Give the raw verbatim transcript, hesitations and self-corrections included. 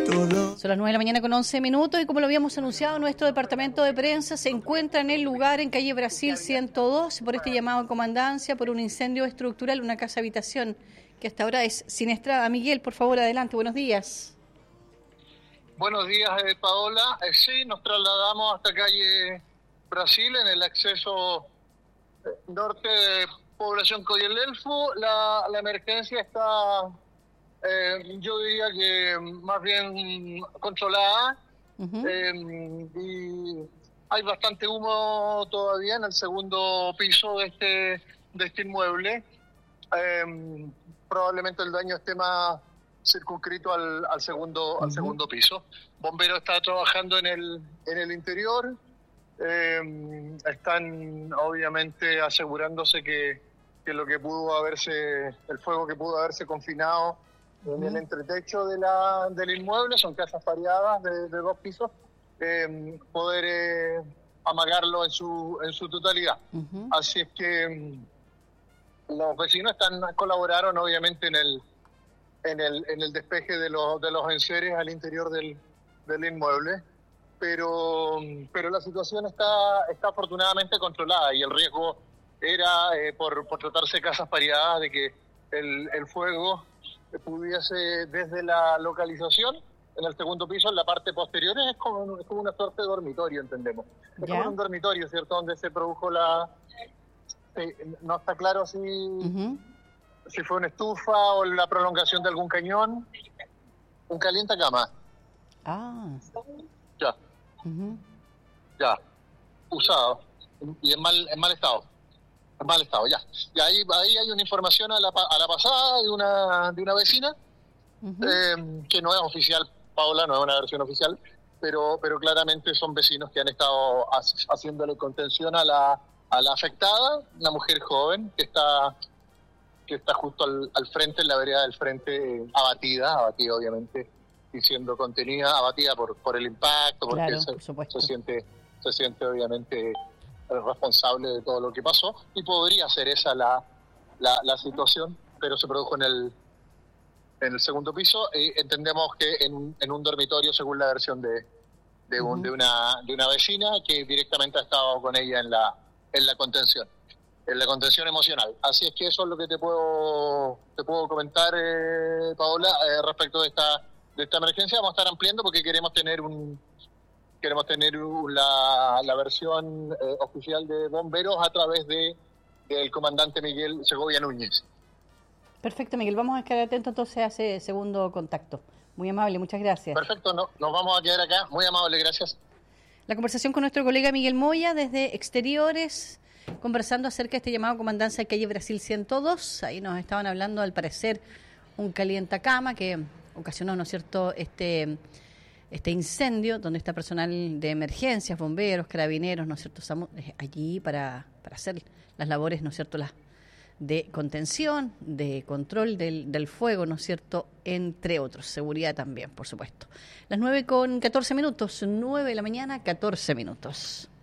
Son las nueve de la mañana con once minutos y como lo habíamos anunciado, nuestro departamento de prensa se encuentra en el lugar en calle Brasil ciento dos por este llamado a comandancia por un incendio estructural, una casa habitación que hasta ahora es siniestrada. Miguel, por favor, adelante, buenos días. Buenos días, eh, Paola. Eh, sí, nos trasladamos hasta calle Brasil en el acceso eh, norte de población Coyelelfu. La, la emergencia está, eh, yo diría que más bien controlada. Uh-huh. eh, y hay bastante humo todavía en el segundo piso de este, de este inmueble. Eh, probablemente el daño esté más circunscrito al, al segundo uh-huh. al segundo piso. Bombero está trabajando en el en el interior. Eh, están obviamente asegurándose que, que lo que pudo haberse el fuego que pudo haberse confinado uh-huh. en el entretecho de la del inmueble, son casas pareadas de, de dos pisos, eh, poder eh, amagarlo en su en su totalidad. Uh-huh. Así es que los vecinos están colaboraron obviamente en el en el en el despeje de los de los enseres al interior del, del inmueble, pero pero la situación está está afortunadamente controlada y el riesgo era eh, por por tratarse de casas pareadas de que el el fuego pudiese desde la localización en el segundo piso, en la parte posterior es como, es como una suerte de dormitorio, entendemos. Es ¿Ya? como un dormitorio, ¿cierto? Donde se produjo la eh, no está claro si uh-huh. si fue una estufa o la prolongación de algún cañón. Un calientacama. Ah. Ya. Uh-huh. Ya. Usado. Y en mal, en mal estado. En mal estado, ya. Y ahí, ahí hay una información a la, a la pasada de una, de una vecina, uh-huh. eh, que no es oficial, Paola, no es una versión oficial, pero, pero claramente son vecinos que han estado haciéndole contención a la, a la afectada, una mujer joven que está... que está justo al, al frente, en la vereda del frente, abatida, abatida obviamente, y siendo contenida, abatida por por el impacto, porque claro, se, por se siente se siente obviamente responsable de todo lo que pasó, y podría ser esa la la, la situación, pero se produjo en el en el segundo piso, y entendemos que en, en un dormitorio, según la versión de de, un, uh-huh. de una de una vecina que directamente ha estado con ella en la en la contención. En la contención emocional. Así es que eso es lo que te puedo te puedo comentar, eh, Paola, eh, respecto de esta de esta emergencia. Vamos a estar ampliando porque queremos tener un queremos tener un, la, la versión eh, oficial de bomberos a través de del comandante Miguel Segovia Núñez. Perfecto, Miguel. Vamos a quedar atentos entonces a ese segundo contacto. Muy amable, muchas gracias. Perfecto, no, nos vamos a quedar acá. Muy amable, gracias. La conversación con nuestro colega Miguel Moya desde Exteriores, conversando acerca de este llamado a comandancia de calle Brasil ciento dos. Ahí nos estaban hablando, al parecer, un calientacama que ocasionó, ¿no es cierto?, este este incendio, donde está personal de emergencias, bomberos, carabineros, ¿no es cierto?, allí para, para hacer las labores, ¿no es cierto?, las de contención, de control del, del fuego, ¿no es cierto?, entre otros, seguridad también, por supuesto. Las nueve con catorce minutos, nueve de la mañana, catorce minutos.